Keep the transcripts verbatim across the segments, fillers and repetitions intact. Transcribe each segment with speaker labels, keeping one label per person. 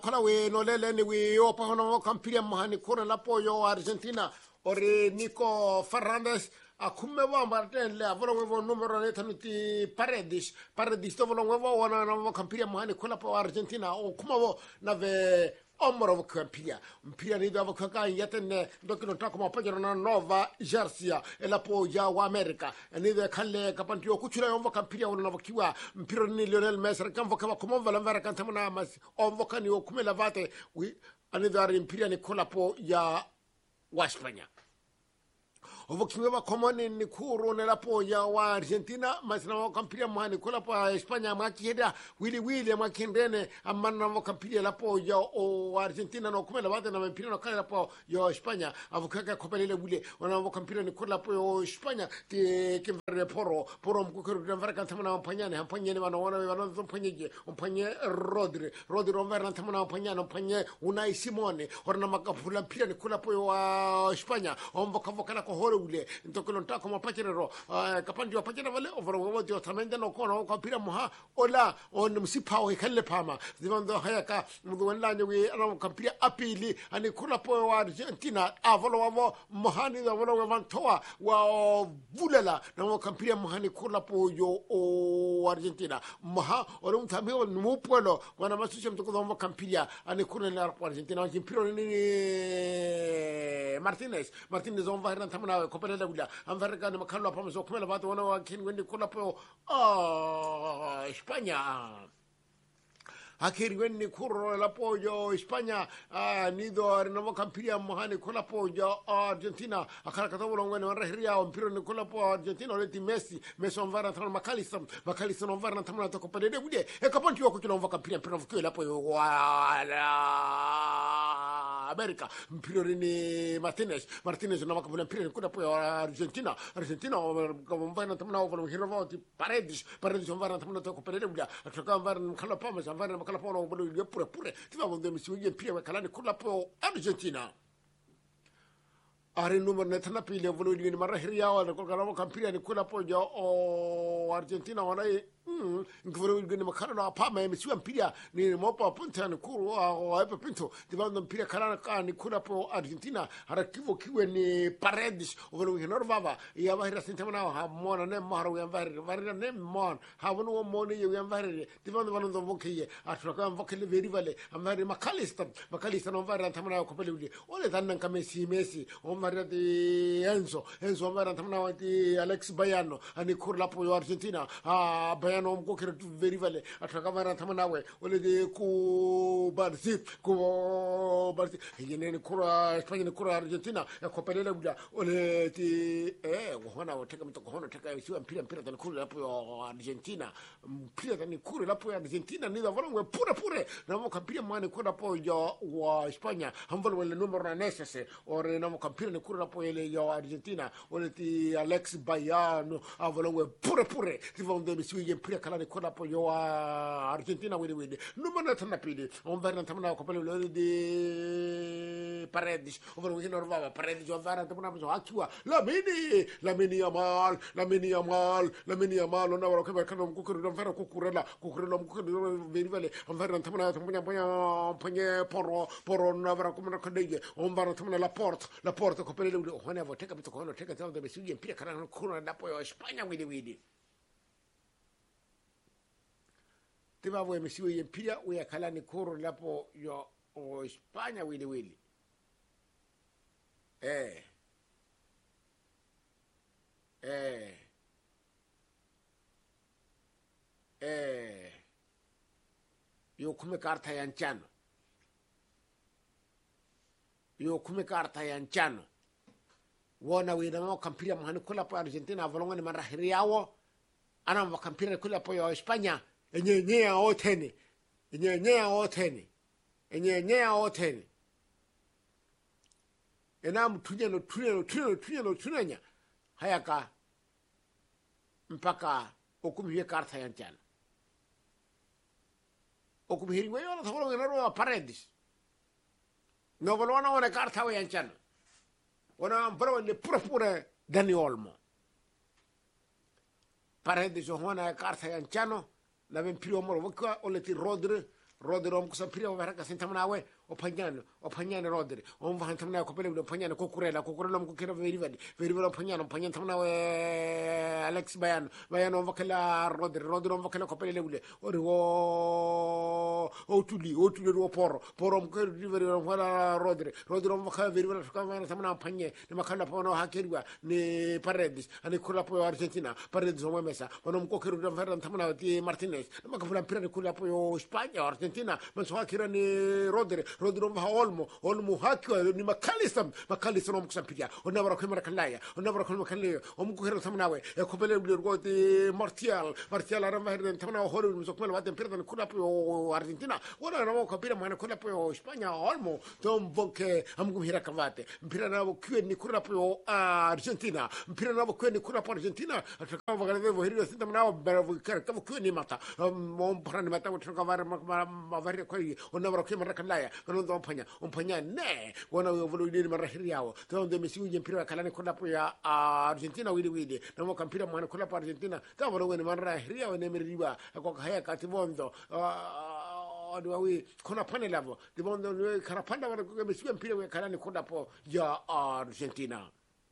Speaker 1: kola we no lele ni we o pa hono kampiria mahani kura la pollo Argentina ore Nico Fernandez a come va marten le avolo we numero ne tanuti Paredes Paredes to volo we wana no kampiria mahani kula po Argentina o kuma vo na ve omoro vo kampiria mpia ni do kaka yetene dokino takoma pajero na Nova Jersey e la po ya wa America ni de kalle kapantio kuchura yo kampiria wona vo kiwa mpiro ni Lionel Messi kamvo kama kuma vala mvara kantamana mas omvo kani o kumela vate wi ani da mpira ni kula po ya wa España ovo kinga komoni ni kuro ne la po ya wa Argentina masina wa kampiria mani kula po España makiheda wili wili makindene amana wa kampiria la po ya o Argentina no kumela vate na mpira no kala po ya España avukaka kopelele wile wana wa kampiria ni kula po ya España ti kimvere poro poro mkukuru mvara kantamana mpanyane mpanyane wana wana wana mpanyege mpanye Rodri Rodri mvara kantamana mpanyane mpanye Unai Simone orna makapula mpira ni kula po ya España omvoka vokala ko horo ule ntokolo ntako mapachero kapandi wa pachera vale over wodio tamende no kono ko pira moha ola on msipao hekale pama zivando hayaka mudwanlanye we ana kampira apili ani kula po wa Argentina avolo wavo mohani da volo vantoa wa vulela na kampira mohani kula po yo o Argentina moha oro mtambe no pueblo wana masusha mtoko wa kampira ani kula na Argentina mpiro ni Martinez Martinez on va rentamana kopelele wula amverga ne makalo pa mzo kumela bato wana wa kin wendi kula po ah España akiri wendi kuro la pollo España nido renovo campiria mohani kula pollo Argentina akara katawolo ngene wanrahiria mpiro ni kula po Argentina leti Messi Messi on va rentrer Macalison Macalison on va rentrer to kopelele wude e kaponti wako kilo on va campiria mpiro vukio la pollo America mpiro ni Martinez Martinez no makapula mpiro ni kula po Argentina Argentina on va rentrer na over hero ti Paredes Paredes on va rentrer to kopelele wude atoka on va rentrer pa on va rentrer la pono bolo ye pure pure ti va vende misi ye pire wa kalani kula po Argentina are numero netana pile volo ni mara hiria wa ko kala kampira ni kula po jo o Argentina wana mm ngvoro ni makala na pa ma misi mpira ni mopa punta ni kuru o ape pinto ti va vende mpira kala ka ni kula po Argentina ara kivo kiwe ni Paredes volo ni norvava ya va hira sinta na ha mona ne maro ya va va ne mon ha vono mona ya va ti va vende vando vokiye atoka vokele veri vale amari Macalison Macalison on va rantamana ko pele ole tannan kamesi Messi on Maria di Enzo Enzo Maria tamna di Alex Bayano ani kurla po Argentina ah Bayano ko kire veri vale ataka Maria tamna we ole di ku Barsi ku Barsi yene ni kura España ni kura Argentina ko pele le buja ole ti eh wana wataka mto ko hono taka siwa mpira mpira tan kura po Argentina mpira tan kura la po Argentina ni da volongo pure pure na mo kampira mane kura po yo wa España hamvolo le numero na nesese ore na mo kampira ni kura po ile yo Argentina ole ti Alex Bayano avolongo pure pure ti vonde mi siwe mpira kala ni kura po yo Argentina wede wede numero na tan pili on verna tamna ko pele le di Paredes ovolo che norvava Paredes on verna tamna so actua la mini la mini Yamal la mini Yamal la mini Yamal on avolo che mercano ko ko don fare ko kurela ko kurela ko veri vale on verna tamna tamna panya panya poro poro na avra come na kadege on verna tamna la porta la porta ko pele le on avo teka bitoko on teka tamna be sugge mpira kana ko na po España widi widi tiba vo mesiwe mpira we akala ni koro lapo yo o España widi widi eh eh eh yo come carta yanciano yo come carta yanciano wona we na kampira mahani kula po Argentina volongo ni mara hiriawo ana mo kampira kula po yo España enye nye o teni enye nye o teni enye nye o teni enam tunye no tunye no tunye no tunye no tunanya hayaka mpaka okumhiye karta yanciano okumhiri we yo na volongo na ro Paredes no volona ona karta we yanciano wana mbaro le pure pure Dani Olmo Paredes o hona karta yanciano la ben prio moro vokwa o le ti Rodri Rodri omkusampiria wavaraka sentamnawe opanyano opanyano Rodri omva hantamnawe kopele opanyano kokurela kokurela mkukira verivadi verivadi opanyano opanyano tamnawe Alex Bayano Bayano omvakela Rodri Rodri omvakela kopele ule oriwo otuli otuli ro poro poro mkere verivadi omvakela Rodri Rodri omvakela verivadi tukamana tamna opanye ni makala pono hakeriwa ni Paredes ani kula po Argentina Paredes omwemesa ono mkokero omvakela tamna ti Martinez makafula mpira ni kula po Spagna Argentina mansoha kira ni Rodri Rodri omva Olmo Olmo hakiwa ni McAllister McAllister omkusampiria onabara kwemara kalaya onabara kwemara kalaya omkukero tamnawe kopele ule Martial Martial aramba hirden tamna horo mzokmela wate mpira ni kula po Argentina wana na kopira mwana kula po Spagna Olmo tom bonke amgumhira kavate mpira na kwe ni kula po Argentina mpira na kwe ni kula po Argentina atakava galevo hirden tamna baravu kama kwe ni mata mom parani mata utakavara mavari kwa onabara kwemara kalaya kanondo ompanya ompanya ne wana volodini marahiri yao tonde mesiuje mpira kalani kula po ya Argentina wili wili na mo kampira mwana kula po Argentina kama wene marahiri yao ne meriba kwa haya katibondo odwawi kona pane lavo dibondo karapanda wana mesiuje mpira kalani kula po ya Argentina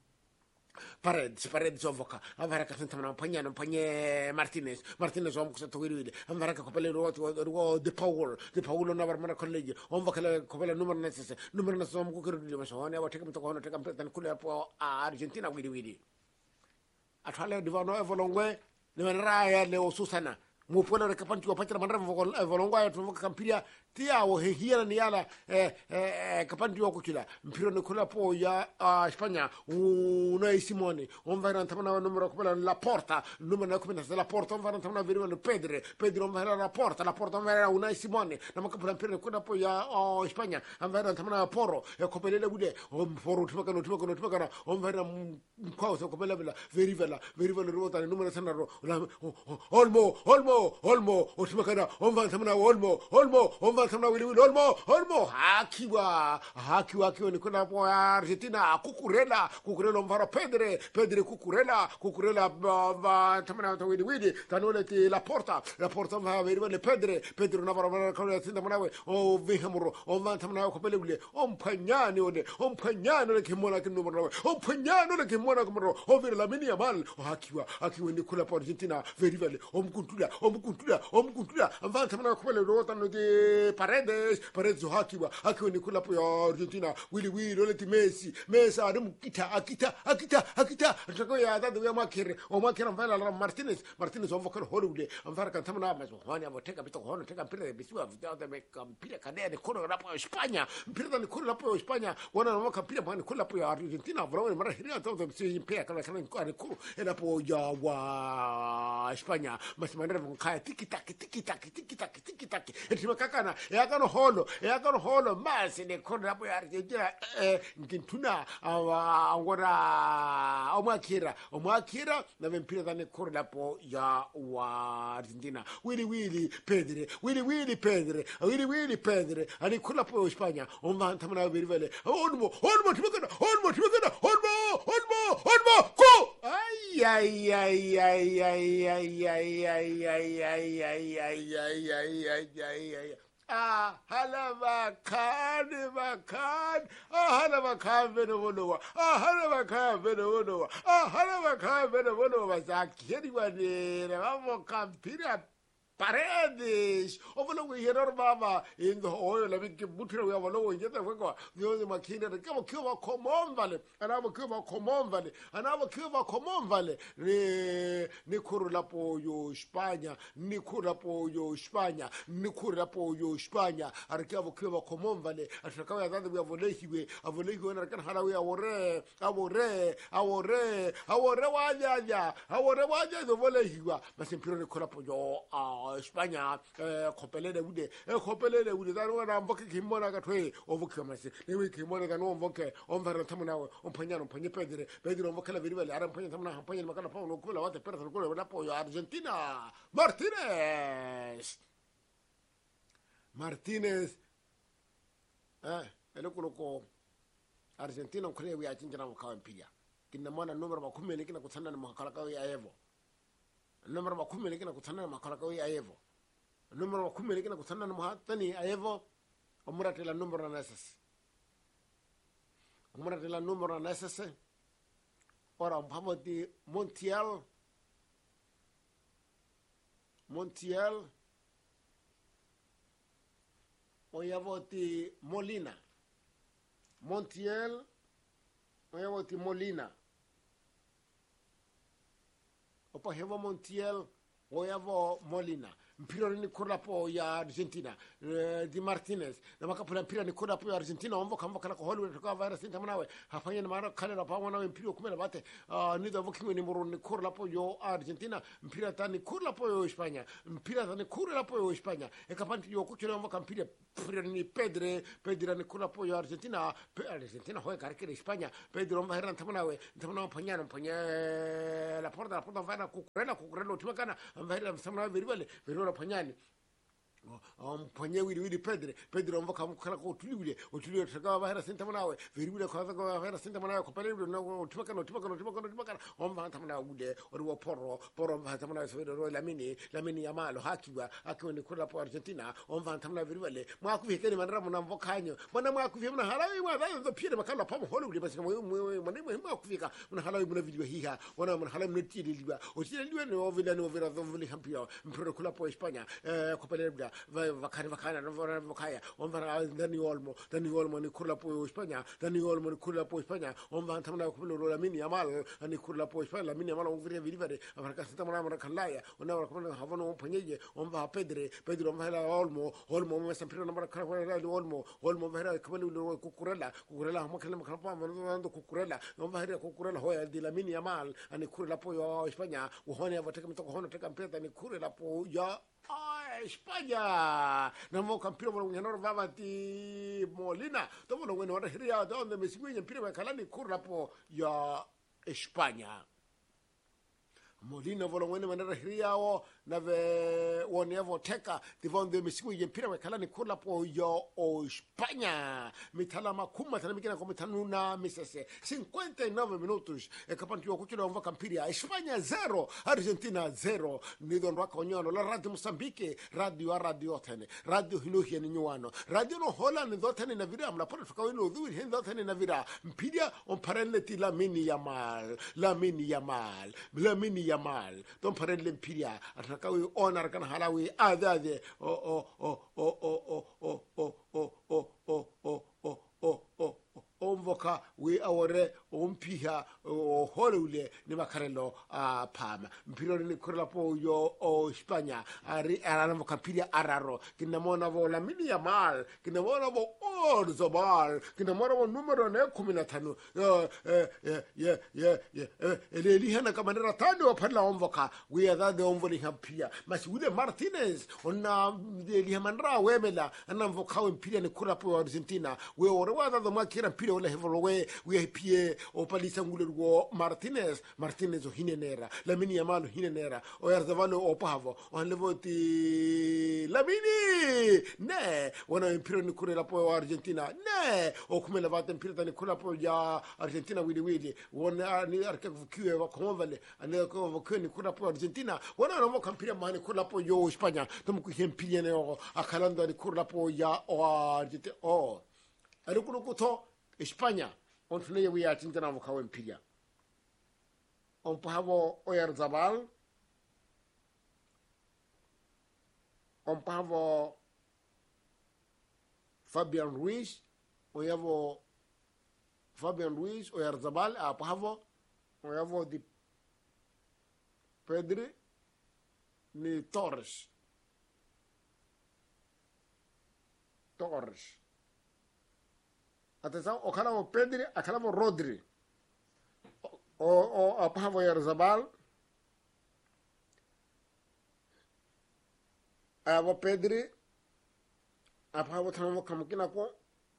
Speaker 1: Paredes Paredes ovoka avaraka sentamna panyano panye Martinez Martinez omkusa towiri avaraka kopele ro ro de Paul de Paul na varmana college omvoka kopele numero nesese numero nesese omkukiro de masone awateka mtoko hono teka mpeta kule po Argentina wili wili atwale divano evolongwe ne manraya le osusana mupona rekapanti wapatira manra volongwa ya tuvoka kampiria tiawo hehia ni yala eh eh kapanti wakukila mpiro ni kula po ya Spagna Unai Simone omvara ntamana numero kopela la porta numero na kopela la porta omvara ntamana viriwa no Pedri Pedri omvara la porta la porta omvara Unai Simone na makapula mpiro kula po ya Spagna omvara ntamana Porro e kopela bude Porro tupaka no tupaka no tupaka omvara mkwao kopela bila verivela verivela rota numero sana Olmo Olmo Olmo otimakana omva tamna Olmo Olmo omva tamna wili wili Olmo Olmo hakiwa hakiwa kiwa ni kuna po Argentina kukurela kukurela omvara Pedri Pedri kukurela kukurela ba tamna wili wili tanole ti la porta la porta omva wili wili Pedri Pedri na bara kana tinda manawe o vihemuro omva tamna kopele wili ompanyani ode ompanyani le kimona kinu manawe ompanyani le kimona kumro over la mini amal hakiwa hakiwa ni kuna po Argentina very well omkuntula omkuntula omkuntula amvanta mana kopele rota no de Paredes Paredes hakiwa hakiwa ni kula po ya Argentina wili wili ole ti Messi Messi adamu kita akita akita akita atako ya dadu ya makere o makere mvala la Martinez Martinez omvokero holude amvara kan tamana mazo honi amoteka bito hono teka mpira bisiwa video de meka mpira kadene kono la po Spagna mpira ni kono la po Spagna wana na maka mpira bani kono la po ya Argentina vrao mara hiria to bisi mpira kala kala ni kono ela po ya wa Spagna mas manera kaya tiki taki tiki taki tiki taki tiki taki etima kakana ya kano holo ya kano holo mas ne kono la po ya Argentina ngintuna angora omakira omakira na mpira dane kono la po ya wa Argentina wili wili Pedri wili wili Pedri wili wili Pedri ani kono la po Spagna omva tamana verivele olmo olmo timekana olmo timekana olmo olmo olmo ko ay ay ay ay ay ay ay ay ay ay ay ay ay ay ay ay ay ah hala makan makan ah hala makan venonoa ah hala makan venonoa ah hala makan venonoa zakiri wane vamos campira Paredes ovolo hieror mama in the oil la big butira we avolo yeta kwa vyo makina kama kiwa common vale anabo kiwa common vale anabo kiwa common vale ni ni kurula po yo Spagna ni kurula po yo Spagna ni kurula po yo Spagna arkiwa kiwa common vale atakawa dadu we avolo hiwe avolo hiwe na kan halawe awore awore awore awore waja awore waja do vole hiwa basi mpiro ni kurula po yo Spagna kopele de ude kopele de ude daro na mboke kimona gatwe ovuka mase lewe kimona gano mboke omvara tamuna ompanyano mpanye Pedri Pedri mboke la virivele ara mpanye tamuna mpanye makana pa no kula wate perda kula na po Argentina Martinez Martinez eh ele kuloko Argentina kule wi achinjana mkawa mpia kinna mwana numero makumi ni kina kutsana na makala kawe ya Evo numero makumi ni kina kutsana na makala kawe ya Evo numero kumi lekina kusana na muhatani ayevo omurate la numero na sasa omurate la numero na sasa ora mpamo di Montiel Montiel oyavo di Molina Montiel oyavo di Molina opa hevo Montiel oyavo Molina mpira ni kurapo ya Argentina uh, di Martinez na makapula mpira ni kurapo ya Argentina omvo kamvo kana ko Hollywood to ka virus inta manawe hafanya na mara kale na pa wana mpira kumela bate uh, ni do vokingo ni muru ni kurapo yo Argentina mpira tani kurapo yo España mpira tani kurapo yo España e kapanti yo kuchira omvo kampira mpira ni Pedre Pedre ni kurapo yo Argentina pe Argentina hoye karikira España Pedro omvo heran tamanawe tamanawe panyana panya la porta la porta vana kukurela kukurela utimakana amvahira tamanawe veribale veribale panyani um ponye wili wili Pedre Pedro omvoka mukala ko tuliwile otuliwe tsaka bahera senta manawe veribule ko ko bahera senta manawe ko pale no tupaka no tupaka no tupaka no tupaka omva tamana gude ori poro poro omva tamana severo ro lamini lamini yamalo hakiwa akiwa ni kula po Argentina omva tamana veribule mwa kuvike ni manra muna mvokanyo mwana mwa kuvike muna halawi mwa dai ndo pire makala pamo Hollywood basi mwa mwana mwa kuvika muna halawi muna video hiha wana muna halawi muna tili liwa otili liwa no vila no vila no vila hampia mpiro kula po España eh ko pale vakani vakana na vakaya omva Dani Olmo Dani Olmo ni kula po España Dani Olmo ni kula po España omva tamana ko lo Lamine Yamal ni kula po España Lamine Yamal on vire vire avarka tamana mara kalaya ona ko havono ponyeje omva Pedre Pedro omva la Olmo Olmo omva sempre na mara kalaya Olmo Olmo vera ko lo kukurela kukurela hamo kala makala pa ndo kukurela omva hera kukurela hoya di Lamine Yamal ani kula po España uhone avateka mtoko hono teka mpeta ni kula po ya España na mo kampiro mo ngeno vava di Molina to mo ngeno ora hiria donde me siguen mpira wa kalani kurapo ya España Molina volo ngene manera hiria o na ve wonevo teka di vonde me siguen mpira wa kalani kurapo ya o España mitala makuma tana mikina como tanuna misese cinquenta e nove minutos e kapanti okuchira omva kampiria España zero Argentina zero ni don rakonyano la radio Mozambique radio a radio tene radio hinuhi ni nyuano radio no Holland dotene na vira mla pora fika wino dhu hin dotene na vira mpidia on parelle ti Lamine Yamal Lamine Yamal Lamine Yamal don parelle mpidia atakawi onar kan halawi adade o o o o o o o o o o o o o o omvoka we awore ompiha o holule ni makarelo a pama mpiro ni kurla po yo o España ari arana mkapiria araro kinamona vo Lamine Yamal kinamona vo Orzobal kinamona vo numero ne kumi na tano eh eh eh eh ele lihana kamanera tano pala omvoka we adade omvoli hampia masi ule Martinez ona lihamandra wemela anamvoka mpira ni kurla po Argentina we ore wada do makira mpira ole hevolowe we pie o palisa ngulurgo Martinez Martinez o hinenera Lamine Yamal hinenera o Yarzavalo o pavo o levoti Lamine ne wana mpira ni kurela po Argentina ne o come levate mpira ni kurela po ya Argentina wili wili wana ni arke kukiwe wa konvale ane ko vokeni kurela po Argentina wana no kampira mani kurela po yo España tomu ku hempile ne o akalando ni kurela po ya o Argentina o arikuno kuto España on tune we ya tinta mo kawen pilia on pavo Oyarzabal on pavo Fabian Ruiz oyavo Fabian Ruiz Oyarzabal a pavo oyavo di Pedri ni Torres Torres Atenção, o cara o Pedri, a cara o Rodri. O o a Pavo Yarzabal. A o Pedri. A Pavo Tamo Kamkina ko.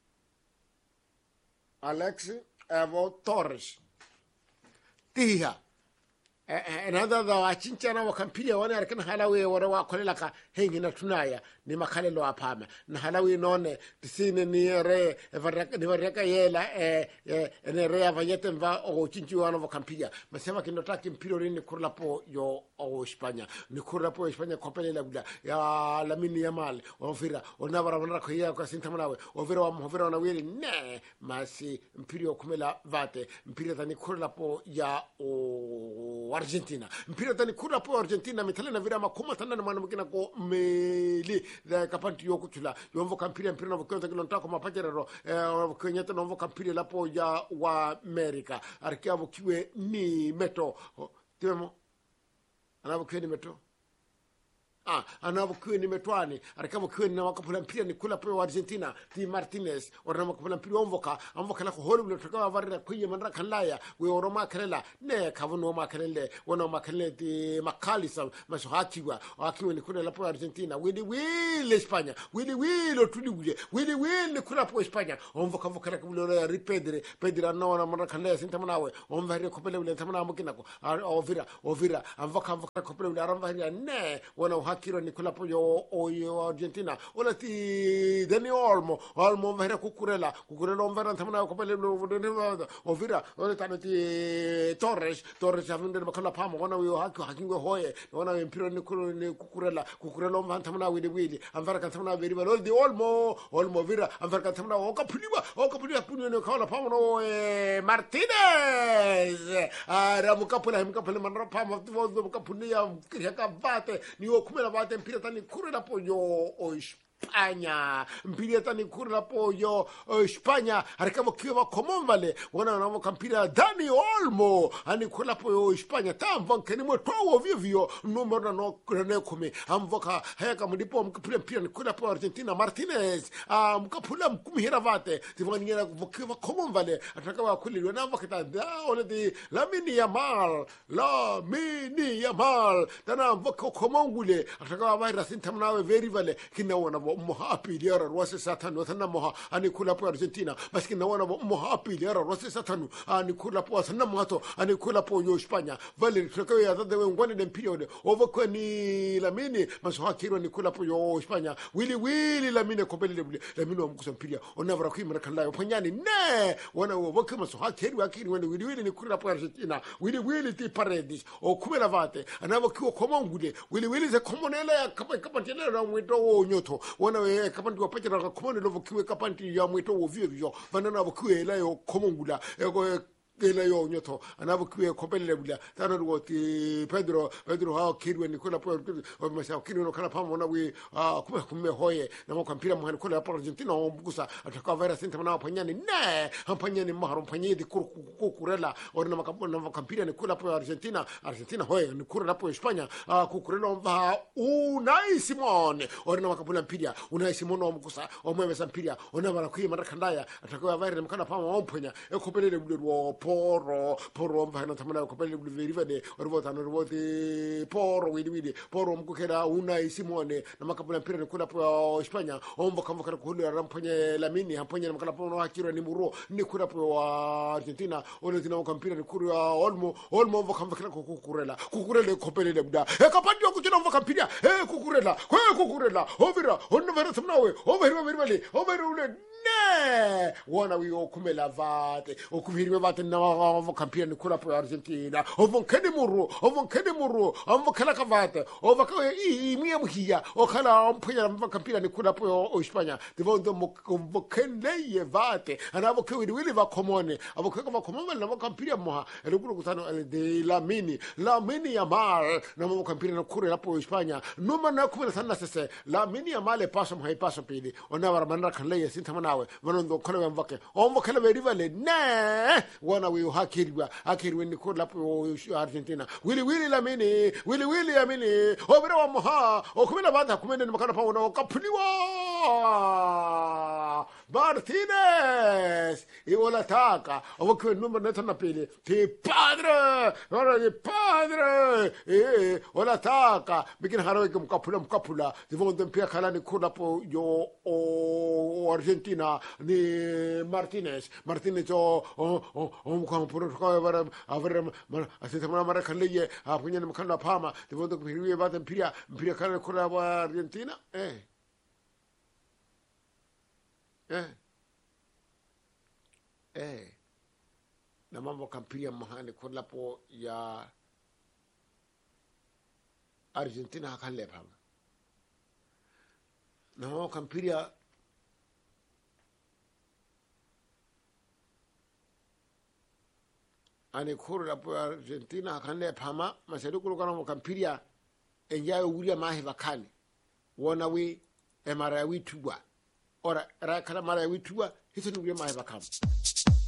Speaker 1: Alex, a o Torres. Tia. E nada da a cinchana wa kampilia wani arkin halawe wara wa kolelaka hengina tunaya ni makhalelo a phama na halawi none tisine ni re ni vareka yela e ne re avanyete mva o chinchiwana vo kampia masema kinotaki mpiro rini kurla po yo o España ni kurla po España kopele la ya Lamine Yamal ofira onavara vanara khoya kwa sintamanawe ofira wa ofira na wili ne masi mpiro kumela vate mpiro tani kurla po ya o Argentina mpiro tani kurla po Argentina mitale na vira makoma tana na mwana mkina ko meli da kapanti yo kutula yo mvo kampira mpiro na vokyo takilo ntako mapajero eh kwenyeta na mvo kampira la po ya wa America arkia vokiwe ni meto temo anavukiwe ni meto ah anavukiwe ni metwani arikavukiwe ni wakapula mpira ni kula po Argentina ti Martinez orna wakapula mpira omvoka omvoka la ko holu toka varira kwiye mandra kanlaya we oroma kelela ne kavuno makelele wona makelele ti makalisa masohatiwa akiwe ni kula po Argentina wili wili España wili wili otuli wili wili kula po España omvoka voka la kulo ripedre pedra no na mandra kanlaya sintamanawe omvare kopele ule tamana mkinako ovira ovira amvoka amvoka kopele ule aramvaria ne wona hakiro ni kula po yo o Argentina ola ti Dani Olmo Olmo vere kukurela kukurela omvera tamana kopele ovira ola tanati Torres Torres avinde bakala pamo wana yo hakio hakingo hoye wana impiro ni kukurela kukurela omvera tamana wili wili amvera tamana veri valo di Olmo Olmo vira amvera tamana okapuliwa okapuliwa punyo ni kala pamo no Martinez ara mukapula mukapula manra pamo vo mukapunia kiraka vate ni okumela vate mpira tani kurela po yo o España mpira tani kurela po yo España arikamo kiwa komonvale wana na kampira Dani Olmo ani kurela po yo España tamvanke ni motwa ovyo vyo numero no ne kumi amvoka heka mdipo mkapira mpira ni kurela po Argentina Martinez mkapula mkumihira vate tivaniera kiwa komonvale atakawa kulilwa na mvakita da ole di Lamine Yamal Lamine Yamal tana mvaka komongule atakawa vaira sintamnawe very vale kinaona mohapi liara rwase satanu thana moha ani kula po Argentina maski na wana mohapi liara rwase satanu ani kula po sana mato ani kula po yo España vale tukawe ya dade ngwane dem period ovako ni Lamine masoha kiro ni kula po yo España wili wili Lamine kopele Lamine omkusa mpiria onavara kwimara kanlayo panyani ne wana ovako masoha kiro akiri wili wili wili ni kula po Argentina wili wili ti Paredes o kumela vate anavako komongule wili wili ze komonela ya kapa kapa tena na mwito nyoto wana we kapanti wapachira ka komone lovo kiwe kapanti ya mwito ovyo vyo vanana vokiwe la yo komongula ego ela yo nyoto anavo kiwe kopele bula tano rwoti Pedro Pedro ha kirwe ni kula po o masa kirwe no kana pamo na we kuma kume hoye na mo kampira mo kula po Argentina o bukusa ataka vera senta na panyani ne hampanyani maharo panyedi di kukurela o na makapo na kampira ni kula po Argentina Argentina hoye ni kula po España kukurela mva Unai Simone o na makapo na mpiria Unai Simone o bukusa o mo mesa mpiria o na bana kuima rakandaya ataka vera mkana pamo o mpanya e kopele bulu poro poro mvana tamana kopele vivade orvota no orvote poro widi widi poro mkukera Unai Simone na makapula mpira kula po España ombo kama kana kule rampanye Lamine hampanye na makala po hakiro ni muro ni kula po Argentina ole tina kampira ni kuru Olmo Olmo mvo kama kana kukurela kukurela kopele lebda e kapandi okutina mvo kampira e kukurela kwe kukurela ovira onno vera tamnawe ovira ovira ovira ule ne wana wi okumela vate okuviriwe vate na vo kampira ni kula po Argentina ovo kene muru ovo kene muru amvo kala kavate ovo ka i mia muhia o kala mpanya mvo kampira ni kula po España devondo mo kene vate anavo ke wili va komone avo ke va komone na vo kampira moha elukuru kusano de Lamine Lamine Yamal na vo kampira ni kula po España numa na kumela sana sese Lamine Yamal paso mo hai paso pili onavara manra kanle sintamana vanondo kole mvake ombo kele verivale ne wana we hakirwa hakirwa ni kula po Argentina wili wili Lamine wili wili Lamine obera wa moha okumela banda kumene makana pa ona okapuliwa Martinez e wala taka obokwe numero neta na pele te padre ora de padre e wala taka bikin haro ke mkapula mkapula divondo mpia kala ni kula po yo o Argentina ni Martinez Martinez o o o como por avere avere asitama mara kanleye apunya makana pama divondo piriwe bata mpia mpia kala kula wa Argentina eh eh eh na mambo kampiria mahani kulapo ya Argentina hakalle pama na mambo kampiria ani kuru lapo Argentina hakalle pama masadu kuru kana kampiria enjayo wulia mahi vakani wona we emara we tuwa ora ra kala mara we tuwa hizo nugre mahi vakam